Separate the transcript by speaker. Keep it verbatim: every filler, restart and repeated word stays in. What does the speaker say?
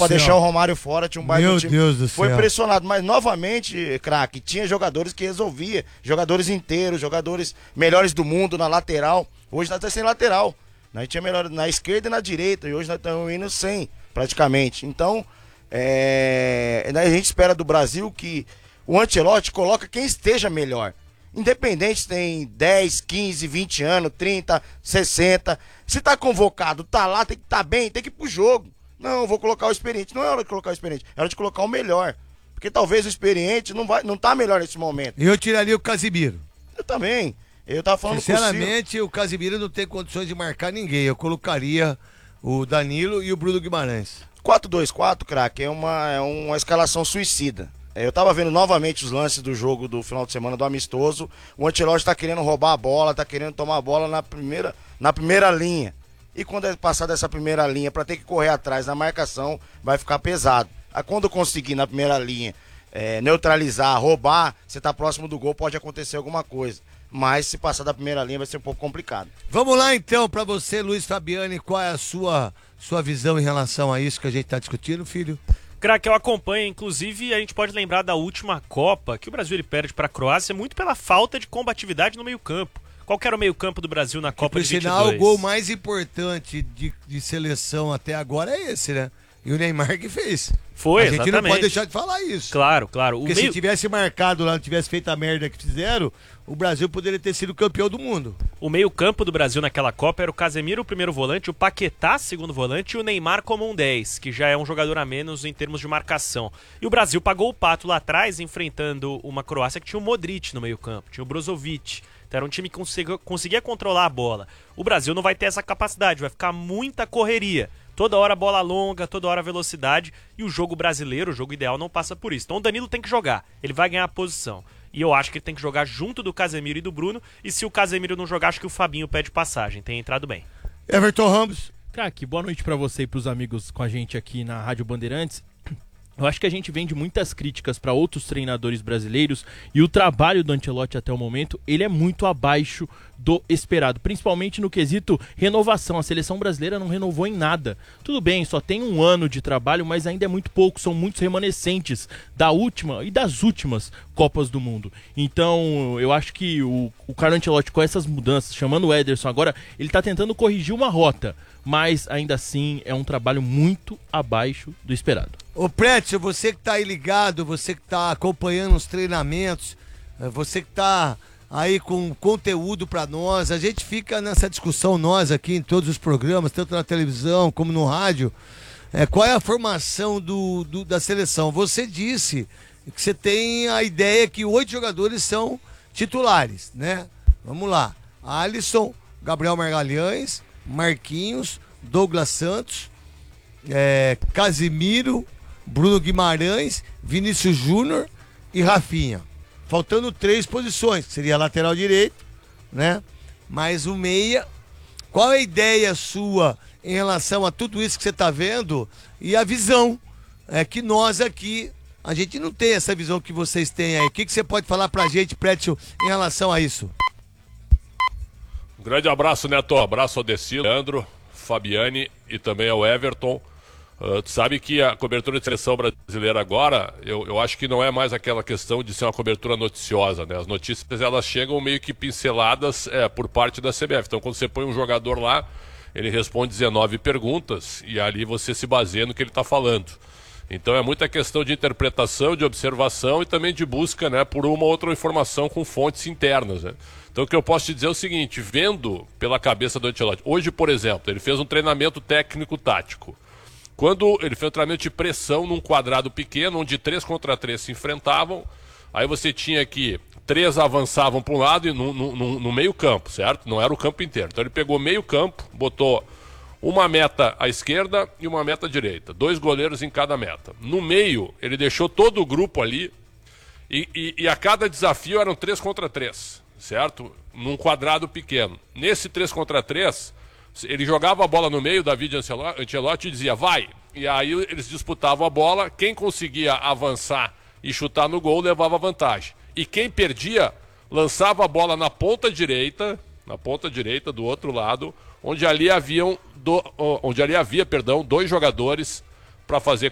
Speaker 1: pra deixar o Romário fora, tinha um baita
Speaker 2: Meu
Speaker 1: time.
Speaker 2: Deus do
Speaker 1: Foi
Speaker 2: céu.
Speaker 1: pressionado, mas novamente, craque, tinha jogadores que resolvia, jogadores inteiros, jogadores melhores do mundo na lateral. Hoje nós estamos sem lateral. Nós tinha melhor na esquerda e na direita, e hoje nós estamos indo sem, praticamente. Então, é... a gente espera do Brasil que o Ancelotti coloca quem esteja melhor. Independente se tem dez, quinze, vinte anos, trinta, sessenta. Se tá convocado, tá lá, tem que estar tá bem, tem que ir pro jogo. Não, vou colocar o experiente. Não é hora de colocar o experiente, é hora de colocar o melhor. Porque talvez o experiente não, vai, não tá melhor nesse momento.
Speaker 2: Eu tiraria o Casimiro.
Speaker 1: Eu também. Eu tava falando
Speaker 2: Sinceramente, o Casimiro não tem condições de marcar ninguém. Eu colocaria o Danilo e o Bruno Guimarães.
Speaker 1: quatro dois quatro, craque, é uma, é uma escalação suicida. Eu tava vendo novamente os lances do jogo do final de semana do amistoso. O Ancelotti tá querendo roubar a bola, tá querendo tomar a bola na primeira, na primeira linha. E quando é passar dessa primeira linha, pra ter que correr atrás na marcação, vai ficar pesado. Aí quando conseguir na primeira linha é, neutralizar, roubar, você tá próximo do gol, pode acontecer alguma coisa. Mas se passar da primeira linha vai ser um pouco complicado.
Speaker 2: Vamos lá então, pra você, Luiz Fabiani, qual é a sua, sua visão em relação a isso que a gente tá discutindo, filho?
Speaker 3: Craque, eu acompanho, inclusive a gente pode lembrar da última Copa, que o Brasil ele perde para a Croácia muito pela falta de combatividade no meio-campo. Qual que era o meio-campo do Brasil na Copa de vinte e dois?
Speaker 2: Por sinal, o gol mais importante de, de seleção até agora é esse, né? E o Neymar que fez.
Speaker 3: Foi, exatamente.
Speaker 2: A gente não pode deixar de falar isso.
Speaker 3: Claro, claro.
Speaker 2: Porque
Speaker 3: o meio...
Speaker 2: se tivesse marcado lá, não tivesse feito a merda que fizeram, o Brasil poderia ter sido campeão do mundo.
Speaker 3: O meio-campo do Brasil naquela Copa era o Casemiro, o primeiro volante, o Paquetá, segundo volante, e o Neymar como um dez, que já é um jogador a menos em termos de marcação. E o Brasil pagou o pato lá atrás, enfrentando uma Croácia que tinha o Modric no meio-campo, tinha o Brozovic. Então era um time que conseguia, conseguia controlar a bola. O Brasil não vai ter essa capacidade, vai ficar muita correria. Toda hora bola longa, toda hora velocidade, e o jogo brasileiro, o jogo ideal, não passa por isso. Então o Danilo tem que jogar, ele vai ganhar a posição. E eu acho que ele tem que jogar junto do Casemiro e do Bruno, e se o Casemiro não jogar, acho que o Fabinho pede passagem, tem entrado bem.
Speaker 2: Everton Ramos.
Speaker 4: Craque, boa noite pra você e pros amigos com a gente aqui na Rádio Bandeirantes. Eu acho que a gente vem de muitas críticas para outros treinadores brasileiros e o trabalho do Ancelotti até o momento, ele é muito abaixo do esperado, principalmente no quesito renovação. A seleção brasileira não renovou em nada. Tudo bem, só tem um ano de trabalho, mas ainda é muito pouco, são muitos remanescentes da última e das últimas Copas do Mundo. Então, eu acho que o, o Carlo Ancelotti, com essas mudanças, chamando o Ederson agora, ele está tentando corrigir uma rota, mas ainda assim é um trabalho muito abaixo do esperado.
Speaker 2: Ô Prétio, você que tá aí ligado, você que tá acompanhando os treinamentos, você que tá aí com conteúdo pra nós, a gente fica nessa discussão nós aqui em todos os programas, tanto na televisão como no rádio, é, qual é a formação do, do, da seleção? Você disse que você tem a ideia que oito jogadores são titulares, né? Vamos lá, Alisson, Gabriel Magalhães, Marquinhos, Douglas Santos, é, Casimiro, Bruno Guimarães, Vinícius Júnior e Rafinha. Faltando três posições, que seria lateral direito, né? Mais o meia. Qual é a ideia sua em relação a tudo isso que você está vendo e a visão? É que nós aqui, a gente não tem essa visão que vocês têm aí. O que, que você pode falar pra gente, Prétio, em relação a isso?
Speaker 5: Um grande abraço, Neto. Abraço ao Decilo, Leandro, Fabiani e também ao Everton. Uh, tu sabe que a cobertura de seleção brasileira agora, eu, eu acho que não é mais aquela questão de ser uma cobertura noticiosa, né? As notícias, elas chegam meio que pinceladas é, por parte da C B F. Então, quando você põe um jogador lá, ele responde dezenove perguntas e ali você se baseia no que ele está falando. Então, é muita questão de interpretação, de observação e também de busca, né, por uma ou outra informação com fontes internas, né? Então, o que eu posso te dizer é o seguinte, vendo pela cabeça do Ancelotti, hoje, por exemplo, ele fez um treinamento técnico-tático. Quando ele fez um treinamento de pressão num quadrado pequeno, onde três contra três se enfrentavam, aí você tinha que três avançavam para um lado e no, no, no meio campo, certo? Não era o campo inteiro. Então ele pegou meio campo, botou uma meta à esquerda e uma meta à direita. Dois goleiros em cada meta. No meio, ele deixou todo o grupo ali e, e, e a cada desafio eram três contra três, certo? Num quadrado pequeno. Nesse três contra três... ele jogava a bola no meio, David Ancelotti dizia, vai. E aí eles disputavam a bola, quem conseguia avançar e chutar no gol levava vantagem. E quem perdia, lançava a bola na ponta direita, na ponta direita do outro lado, onde ali haviam do, onde ali havia, perdão, dois jogadores para fazer